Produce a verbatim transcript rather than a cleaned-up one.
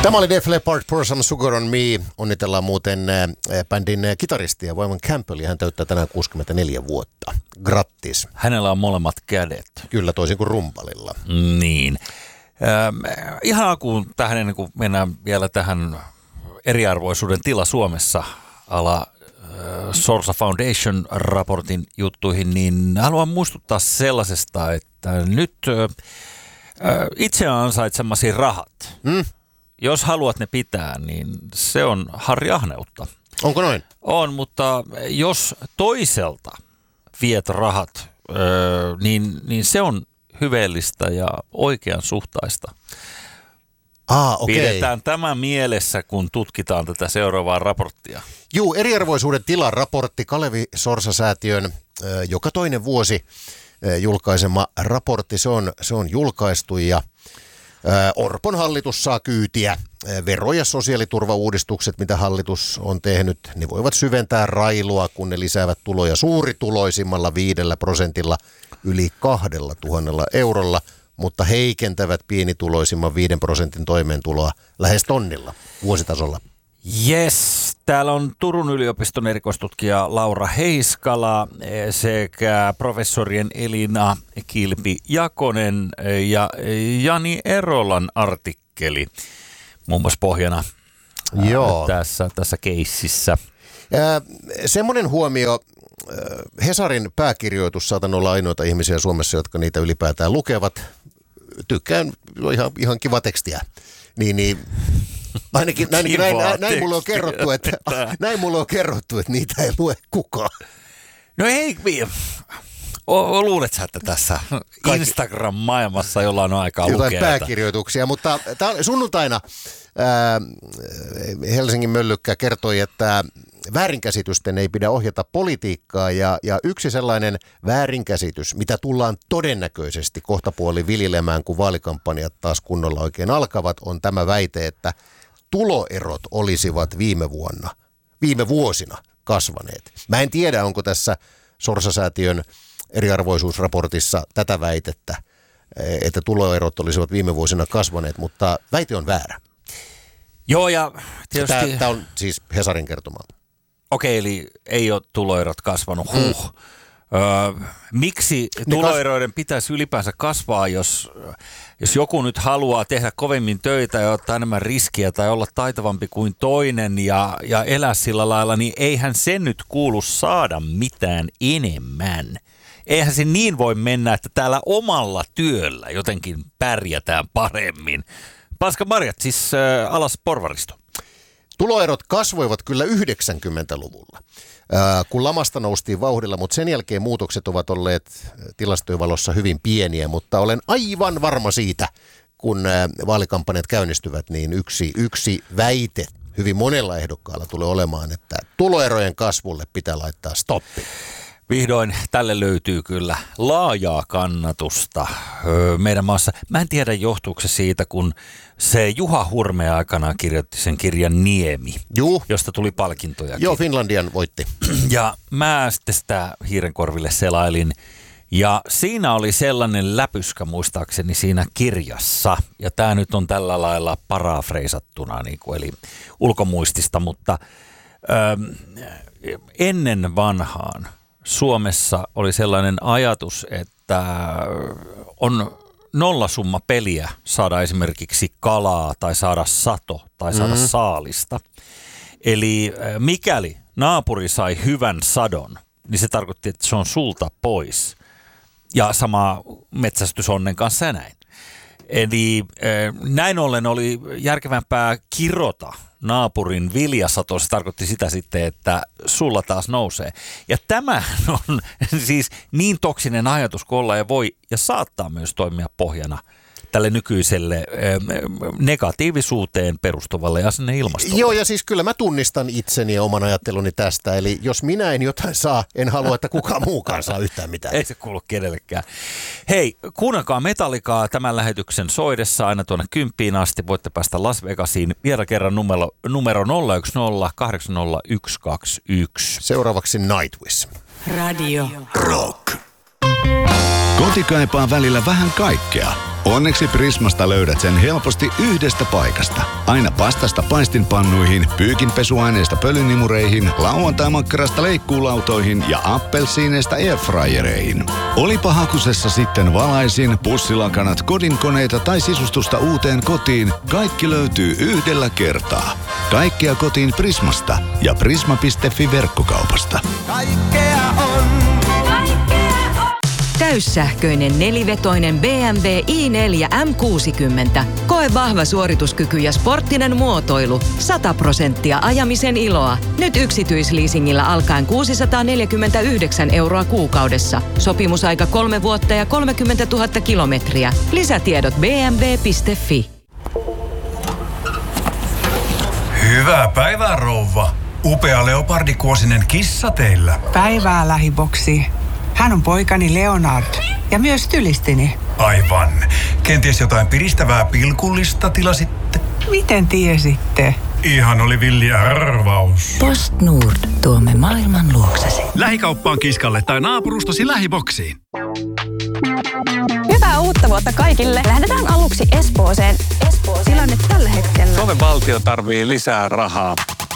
Tämä oli Def Leppard, Pour Some Sugar on Me. Onnitellaan muuten äh, bändin äh, kitaristia Wyman Campbell. Hän täyttää tänään kuusikymmentäneljä vuotta. Grattis. Hänellä on molemmat kädet. Kyllä, toisin kuin rumpalilla. Niin. Äh, ihan alkuun tähän, ennen kuin mennään vielä tähän eriarvoisuuden tila Suomessa ala äh, Sorsa Foundation-raportin juttuihin, niin haluan muistuttaa sellaisesta, että nyt äh, itse ansaitsemasi rahat, mm. jos haluat ne pitää, niin se on Harri Ahneutta. Onko noin? On, mutta jos toiselta viet rahat, öö, niin, niin se on hyveellistä ja oikean suhtaista. Ah, okei. Pidetään tämä mielessä, kun tutkitaan tätä seuraavaa raporttia. Juu, eriarvoisuuden tilan raportti, Kalevi Sorsa-säätiön ö, joka toinen vuosi ö, julkaisema raportti, se on, se on julkaistu ja ö, Orpon hallitus saa kyytiä. Vero- ja sosiaaliturvauudistukset, mitä hallitus on tehnyt, ne voivat syventää railua, kun ne lisäävät tuloja suurituloisimmalla viidellä prosentilla yli kahdella tuhannella eurolla, mutta heikentävät pienituloisimman viiden prosentin toimeentuloa lähes tonnilla vuositasolla. Yes, täällä on Turun yliopiston erikoistutkija Laura Heiskala sekä professorien Elina Kilpi-Jakonen ja Jani Erolan artikkeli muun muassa pohjana Joo. tässä, tässä keississä. Semmoinen huomio, Hesarin pääkirjoitus, saatan olla ainoita ihmisiä Suomessa, jotka niitä ylipäätään lukevat. Tykkään, ihan, ihan kiva tekstiä. Niin, niin ainakin, ainakin näin, näin, näin, mulle on kerrottu, että, näin mulle on kerrottu, että niitä ei lue kukaan. No ei, o, luulet sä, että tässä Instagram-maailmassa jollain on aikaa lukea. Jotain pääkirjoituksia, mutta sunnuntaina ää, Helsingin Möllykkä kertoi, että väärinkäsitysten ei pidä ohjata politiikkaa ja, ja yksi sellainen väärinkäsitys, mitä tullaan todennäköisesti kohtapuoli viljelemään, kun vaalikampanjat taas kunnolla oikein alkavat, on tämä väite, että tuloerot olisivat viime vuonna, viime vuosina kasvaneet. Mä en tiedä, onko tässä Sorsa-säätiön eriarvoisuusraportissa tätä väitettä, että tuloerot olisivat viime vuosina kasvaneet, mutta väite on väärä. Joo, ja tietysti tämä on siis Hesarin kertoma. Okei, eli ei ole tuloerot kasvanut. Huh. Mm. Öö, miksi tuloeroiden pitäisi ylipäänsä kasvaa, jos, jos joku nyt haluaa tehdä kovemmin töitä ja ottaa enemmän riskiä tai olla taitavampi kuin toinen ja, ja elää sillä lailla, niin eihän sen nyt kuulu saada mitään enemmän. Eihän se niin voi mennä, että täällä omalla työllä jotenkin pärjätään paremmin. Paska Marjat, siis äh, alas porvaristo. Tuloerot kasvoivat kyllä yhdeksänkymmentäluvulla, äh, kun lamasta noustiin vauhdilla, mutta sen jälkeen muutokset ovat olleet tilastojen valossa hyvin pieniä, mutta olen aivan varma siitä, kun äh, vaalikampanjat käynnistyvät, niin yksi, yksi väite hyvin monella ehdokkaalla tulee olemaan, että tuloerojen kasvulle pitää laittaa stoppi. Vihdoin tälle löytyy kyllä laajaa kannatusta öö, meidän maassa. Mä en tiedä, johtuuko se siitä, kun se Juha Hurme aikanaan kirjoitti sen kirjan Niemi, Juh. josta tuli palkintojakin. Joo, Finlandian voitti. Ja mä sitten sitä hiirenkorville selailin. Ja siinä oli sellainen läpyskä muistaakseni siinä kirjassa. Ja tämä nyt on tällä lailla parafreisattuna, niin kuin, eli ulkomuistista, mutta öö, ennen vanhaan Suomessa oli sellainen ajatus, että on nollasumma peliä saada esimerkiksi kalaa tai saada sato tai saada mm-hmm. saalista. Eli mikäli naapuri sai hyvän sadon, niin se tarkoitti, että se on sulta pois. Ja sama metsästysonnen kanssa ja näin. Eli näin ollen oli järkevämpää kirota naapurin viljasato, se tarkoitti sitä sitten, että sulla taas nousee. Ja tämä on siis niin toksinen ajatus kuin olla ja voi ja saattaa myös toimia pohjana tälle nykyiselle negatiivisuuteen perustuvalle asenneilmastolle. Joo, ja siis kyllä mä tunnistan itseni ja oman ajatteluni tästä. Eli jos minä en jotain saa, en halua, että kukaan muukaan saa yhtään mitään. Ei se kuulu kenellekään. Hei, kuunnelkaa Metallicaa tämän lähetyksen soidessa aina tuonne kymppiin asti. Voitte päästä Las Vegasiin vielä kerran numero, numero nolla yksi nolla kahdeksan nolla yksi kaksi yksi. Seuraavaksi Nightwish. Radio Rock. Koti kaipaa välillä vähän kaikkea. Onneksi Prismasta löydät sen helposti yhdestä paikasta. Aina pastasta paistinpannuihin, pyykinpesuaineista pölynimureihin, lauantai-makkarasta leikkuulautoihin ja appelsiineista airfryereihin. Olipa hakusessa sitten valaisin, pussilakanat, kodinkoneita tai sisustusta uuteen kotiin, kaikki löytyy yhdellä kertaa. Kaikkea kotiin Prismasta ja prisma piste fi verkkokaupasta. Kaikkea on. Täyssähköinen nelivetoinen B M W i neljä M kuusikymmentä. Koe vahva suorituskyky ja sporttinen muotoilu. sata prosenttia ajamisen iloa. Nyt yksityisleasingillä alkaen kuusisataaneljäkymmentäyhdeksän euroa kuukaudessa. Sopimusaika kolme vuotta ja kolmekymmentätuhatta kilometriä. Lisätiedot b m w piste f i. Hyvää päivää, rouva. Upea leopardikuosinen kissa teillä. Päivää, lähiboksi. Hän on poikani Leonard ja myös stylistini. Aivan. Kenties jotain piristävää pilkullista tilasitte? Miten tiesitte? Ihan oli villi arvaus. Post Nord. Tuomme maailman luoksesi. Lähikauppaan kiskalle tai naapurustasi lähiboksiin. Hyvää uutta vuotta kaikille. Lähdetään aluksi Espooseen. Espooseen. Tilanne tällä hetkellä. Suomen valtio tarvii lisää rahaa.